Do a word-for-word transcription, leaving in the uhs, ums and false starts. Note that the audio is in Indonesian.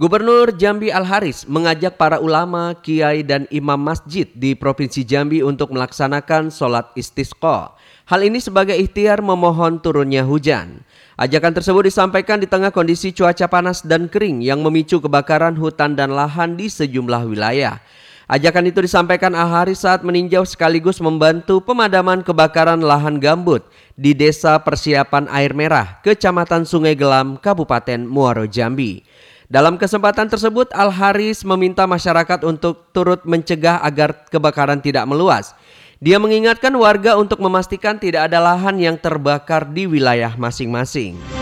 Gubernur Jambi Al-Haris mengajak para ulama, kiai, dan imam masjid di Provinsi Jambi untuk melaksanakan sholat istisqa. Hal ini sebagai ikhtiar memohon turunnya hujan. Ajakan tersebut disampaikan di tengah kondisi cuaca panas dan kering yang memicu kebakaran hutan dan lahan di sejumlah wilayah. Ajakan itu disampaikan Al-Haris saat meninjau sekaligus membantu pemadaman kebakaran lahan gambut di Desa Persiapan Air Merah, Kecamatan Sungai Gelam, Kabupaten Muaro Jambi. Dalam kesempatan tersebut, Al-Haris meminta masyarakat untuk turut mencegah agar kebakaran tidak meluas. Dia mengingatkan warga untuk memastikan tidak ada lahan yang terbakar di wilayah masing-masing.